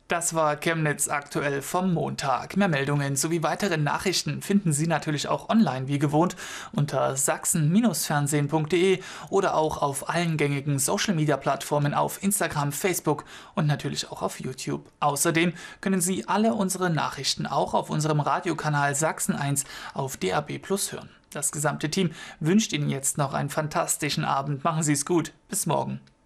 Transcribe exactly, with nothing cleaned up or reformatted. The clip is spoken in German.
Das war Chemnitz aktuell vom Montag. Mehr Meldungen sowie weitere Nachrichten finden Sie natürlich auch online wie gewohnt unter sachsen fernsehen punkt de oder auch auf allen gängigen Social-Media-Plattformen auf Instagram, Facebook und natürlich auch auf YouTube. Außerdem können Sie alle unsere Nachrichten auch auf unserem Radiokanal Sachsen eins auf D A B plus hören. Das gesamte Team wünscht Ihnen jetzt noch einen fantastischen Abend. Machen Sie es gut. Bis morgen.